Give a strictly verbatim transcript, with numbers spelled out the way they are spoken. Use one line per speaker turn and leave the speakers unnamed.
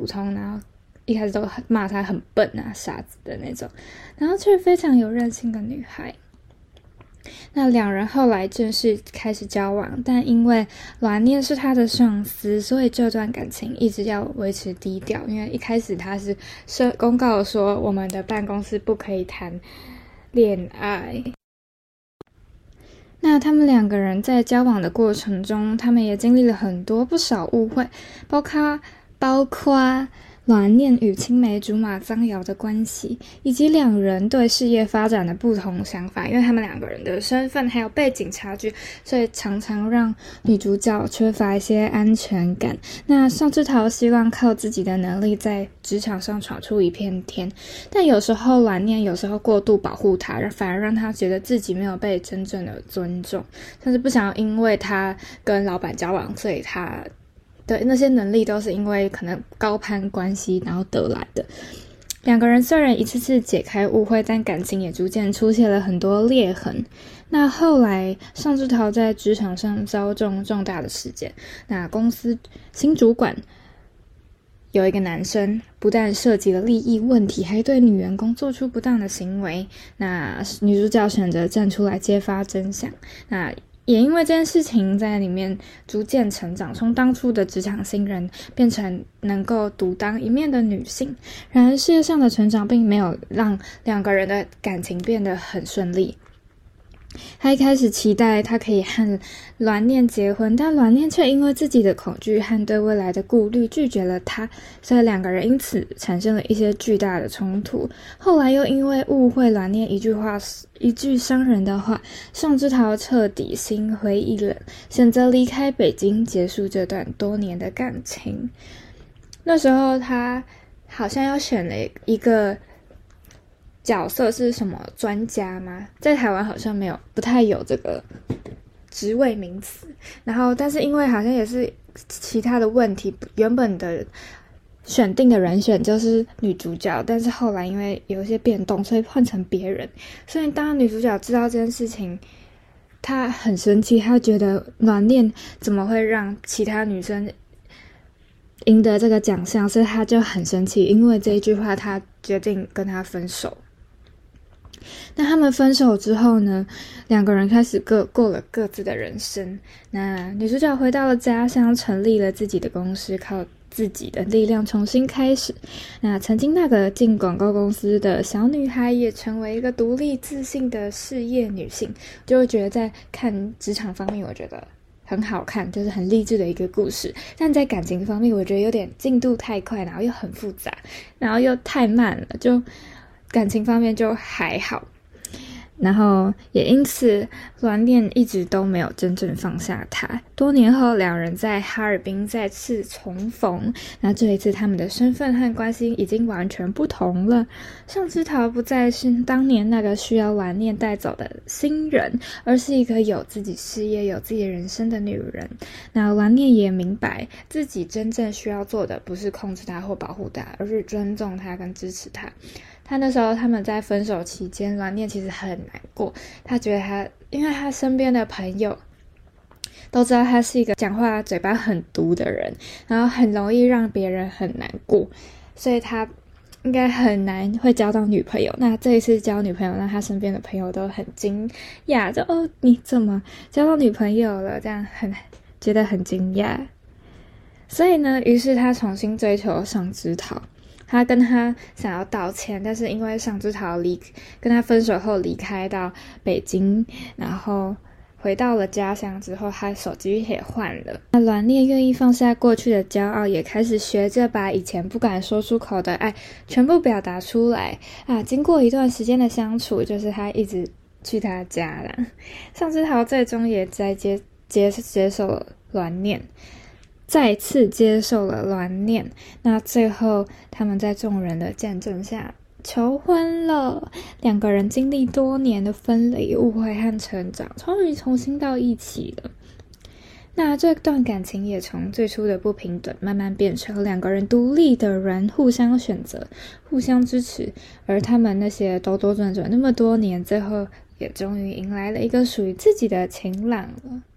通，然后一开始都骂她很笨啊、傻子的那种，然后却非常有韧性的女孩。那两人后来正式开始交往，但因为栾念是他的上司，所以这段感情一直要维持低调。因为一开始他是公告说我们的办公室不可以谈恋爱。那他们两个人在交往的过程中，他们也经历了很多不少误会，包括包括栾念与青梅竹马张瑶的关系，以及两人对事业发展的不同想法。因为他们两个人的身份还有背景差距，所以常常让女主角缺乏一些安全感。那尚志陶希望靠自己的能力在职场上闯出一片天，但有时候栾念有时候过度保护他，反而让他觉得自己没有被真正的尊重，甚至不想要因为他跟老板交往，所以他对那些能力都是因为可能高攀关系然后得来的。两个人虽然一次次解开误会，但感情也逐渐出现了很多裂痕。那后来尚志陶在职场上遭中重大的事件，那公司新主管有一个男生不但涉及了利益问题，还对女员工做出不当的行为。那女主角选择站出来揭发真相，那也因为这件事情在里面逐渐成长，从当初的职场新人变成能够独当一面的女性。然而事业上的成长并没有让两个人的感情变得很顺利。他一开始期待他可以和栾念结婚，但栾念却因为自己的恐惧和对未来的顾虑拒绝了他，所以两个人因此产生了一些巨大的冲突。后来又因为误会栾念一句话一句伤人的话，尚志陶彻底心灰意冷，选择离开北京，结束这段多年的感情。那时候他好像要选了一个角色是什么专家吗？在台湾好像没有，不太有这个职位名词。然后，但是因为好像也是其他的问题，原本的选定的人选就是女主角，但是后来因为有一些变动，所以换成别人。所以当女主角知道这件事情，她很生气，她觉得栾念怎么会让其他女生赢得这个奖项，所以她就很生气。因为这一句话，她决定跟他分手。那他们分手之后呢，两个人开始各过了各自的人生。那女主角回到了家乡，成立了自己的公司，靠自己的力量重新开始。那曾经那个进广告公司的小女孩也成为一个独立自信的事业女性。就会觉得在看职场方面，我觉得很好看，就是很励志的一个故事。但在感情方面，我觉得有点进度太快，然后又很复杂，然后又太慢了，就感情方面就还好。然后也因此栾念一直都没有真正放下他。多年后两人在哈尔滨再次重逢，那这一次他们的身份和关系已经完全不同了。尚志陶不再是当年那个需要栾念带走的新人，而是一个有自己事业有自己人生的女人。那栾念也明白自己真正需要做的不是控制他或保护他，而是尊重他跟支持他。他那时候他们在分手期间，栾念其实很难过，他觉得他因为他身边的朋友都知道他是一个讲话嘴巴很毒的人，然后很容易让别人很难过，所以他应该很难会交到女朋友。那这一次交女朋友，让他身边的朋友都很惊讶，就哦你怎么交到女朋友了，这样很觉得很惊讶。所以呢，于是他重新追求尚志陶。他跟他想要道歉，但是因为尚志陶离跟他分手后离开到北京，然后回到了家乡之后，他手机也换了。那栾念愿意放下过去的骄傲，也开始学着把以前不敢说出口的爱全部表达出来啊！经过一段时间的相处，就是他一直去他家啦。尚志陶最终也在接接接受了栾念。再次接受了栾念，那最后他们在众人的见证下求婚了。两个人经历多年的分离、误会和成长，终于重新到一起了。那这段感情也从最初的不平等，慢慢变成两个人独立的人，互相选择、互相支持。而他们那些兜兜转转那么多年，最后也终于迎来了一个属于自己的晴朗了。